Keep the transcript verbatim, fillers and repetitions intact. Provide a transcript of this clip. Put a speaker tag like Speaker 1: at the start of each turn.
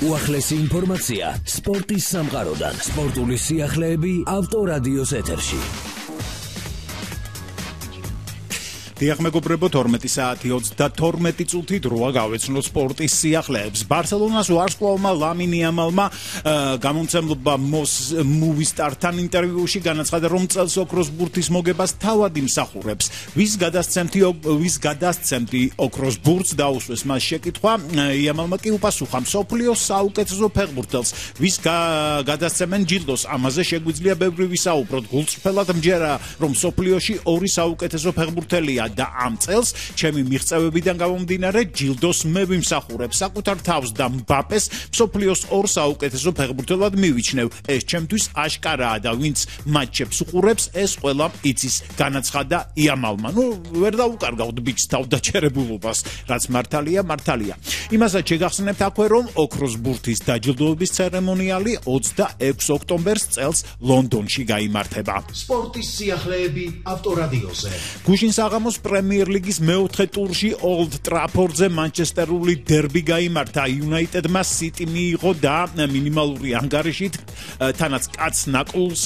Speaker 1: უახლესი ინფორმაცია სპორტის სამყაროდან. სპორტული სიახლეები ავტორადიოს ეთერში.
Speaker 2: დიახ მეგობრებო, თორმეტი საათი ოცდათორმეტი წუთი დროა გავეცნოთ სპორტის სიახლეებს. ბარსელონას ვარსკვლავმა ლამინ იამალმა გამომცემლობა მოვისტართან ინტერვიუში განაცხადა, რომ წელს ოქროს ბურთის მოგებას თავად იმსახურებს. ვის გადასცემთი ვის გადასცემთი ოქროს ბურთს დაუსვეს მას შეკითხვა. იამალმა კი უპასუხა, მსოფლიოს საუკეთესო ფეხბურთელს ვის გადასცემენ ჯილდოს, ამაზე შეგვიძლია ბევრი ვისაუბროთ. გულწრფელად მჯერა, რომ მსოფლიოში ორი საუკეთესო ფეხბურთელია და ამ წელს ჩემი მიღწევებიდან გამომდინარე ჯილდოს მე ვიმსახურებ. საკუთარ თავს და მბაპეს მსოფლიოს ორ საუკეთესო ფეხბურთელად მივიჩნევ. ეს ჩემთვის აშკარაა და ვინც მატჩებს უყურებს, ეს ყველა იცის, განაცხადა იამალმა. ნუ ვერ დაუკარგავთ ბიჭს თავდაჩერებულობას, რაც მართალია, მართალია. იმასაც შეგახსენებთ აქვე, რომ ოქროს ბურთის დაჯილდოების ცერემონიალი ოცდაექვსი ოქტომბერს წელს ლონდონში გაიმართება.
Speaker 1: სპორტის სიახლეები ავტორადიოზე.
Speaker 2: გუშინ საღამოს პრემიერ ლიგის მეოთხე ტურში ოლდ ტრაფორდზე მანჩესტერული დერბი გაიმართა. იუნაიტედმა სიტი მიიღო და მინიმალური ანგარიშით თანაც კაც ნაკლს